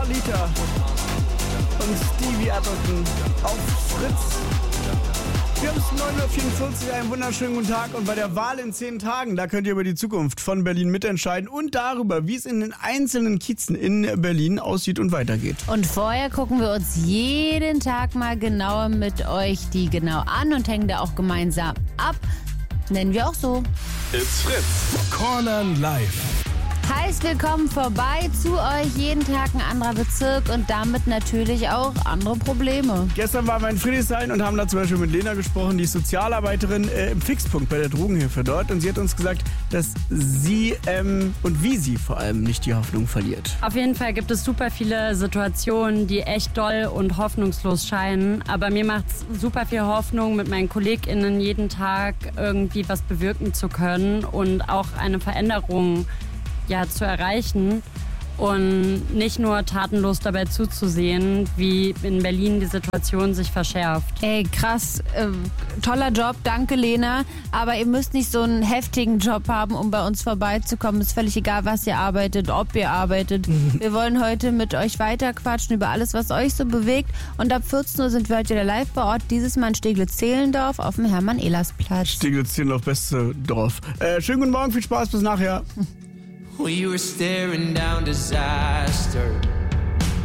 Carlita und Stevie Atherton auf Fritz. Wir haben es 9.44 Uhr, einen wunderschönen guten Tag. Und bei der Wahl in 10 Tagen, da könnt ihr über die Zukunft von Berlin mitentscheiden und darüber, wie es in den einzelnen Kiezen in Berlin aussieht und weitergeht. Und vorher gucken wir uns jeden Tag mal genauer mit euch die genau an und hängen da auch gemeinsam ab. Nennen wir auch so. It's Fritz. Cornern live. Heißt willkommen vorbei zu euch. Jeden Tag ein anderer Bezirk und damit natürlich auch andere Probleme. Gestern waren wir in Friedrichshain und haben da zum Beispiel mit Lena gesprochen, die ist Sozialarbeiterin im Fixpunkt bei der Drogenhilfe dort. Und sie hat uns gesagt, dass sie und wie sie vor allem nicht die Hoffnung verliert. Auf jeden Fall gibt es super viele Situationen, die echt doll und hoffnungslos scheinen. Aber mir macht es super viel Hoffnung, mit meinen KollegInnen jeden Tag irgendwie was bewirken zu können und auch eine Veränderung zu erreichen und nicht nur tatenlos dabei zuzusehen, wie in Berlin die Situation sich verschärft. Ey, krass, toller Job, danke Lena, aber ihr müsst nicht so einen heftigen Job haben, um bei uns vorbeizukommen. Ist völlig egal, was ihr arbeitet, ob ihr arbeitet. Wir wollen heute mit euch weiterquatschen über alles, was euch so bewegt und ab 14 Uhr sind wir heute wieder live vor Ort, dieses Mal in Steglitz-Zehlendorf auf dem Hermann-Ehlers-Platz. Steglitz-Zehlendorf, beste Dorf. Schönen guten Morgen, viel Spaß, bis nachher. We were staring down disaster.